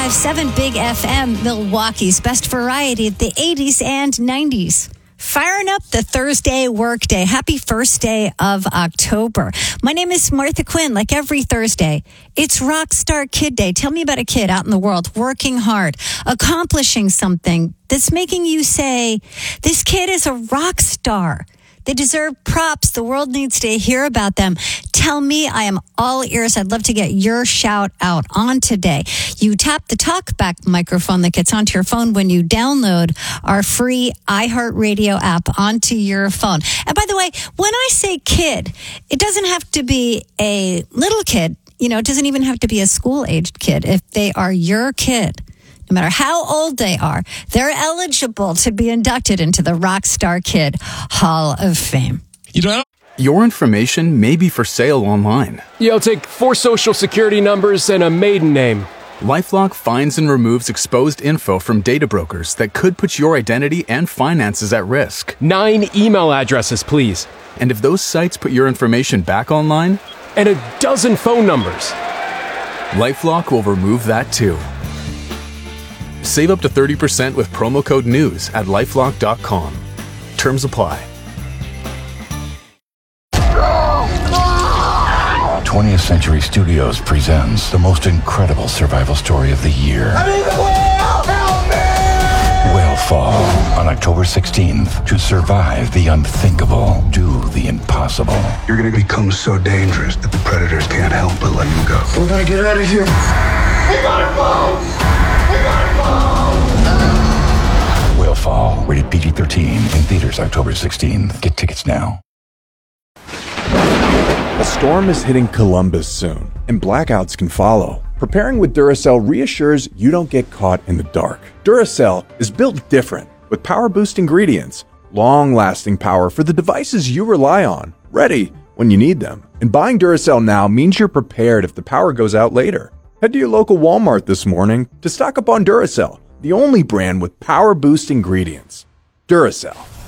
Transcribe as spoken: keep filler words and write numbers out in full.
five seven Big F M, Milwaukee's best variety of the eighties and nineties. Firing up the Thursday workday. Happy first day of October. My name is Martha Quinn. Like every Thursday, it's Rockstar Kid Day. Tell me about a kid out in the world working hard, accomplishing something that's making you say, this kid is a rock star. They deserve props. The world needs to hear about them. Tell me. I am all ears. I'd love to get your shout out on today. You tap the talkback microphone that gets onto your phone when you download our free iHeartRadio app onto your phone. And by the way, when I say kid, it doesn't have to be a little kid. You know, it doesn't even have to be a school-aged kid. If they are your kid, no matter how old they are, they're eligible to be inducted into the Rockstar Kid Hall of Fame. You know, your information may be for sale online. Yeah, I'll take four social security numbers and a maiden name. LifeLock finds and removes exposed info from data brokers that could put your identity and finances at risk. Nine email addresses, please. And if those sites put your information back online? And a dozen phone numbers. LifeLock will remove that too. Save up to thirty percent with promo code NEWS at lifelock dot com. Terms apply. twentieth Century Studios presents the most incredible survival story of the year. I'm in the whale! Help me! Whalefall on October sixteenth. To survive the unthinkable, do the impossible. You're going to become so dangerous that the predators can't help but let you go. We're going to get out of here. We got a boat! Whalefall, rated P G thirteen, in theaters October sixteenth. Get tickets now. A storm is hitting Columbus soon, and blackouts can follow. Preparing with Duracell reassures you don't get caught in the dark. Duracell is built different, with power boost ingredients, long-lasting power for the devices you rely on, ready when you need them. And buying Duracell now means you're prepared if the power goes out later. Head to your local Walmart this morning to stock up on Duracell, the only brand with power boost ingredients. Duracell.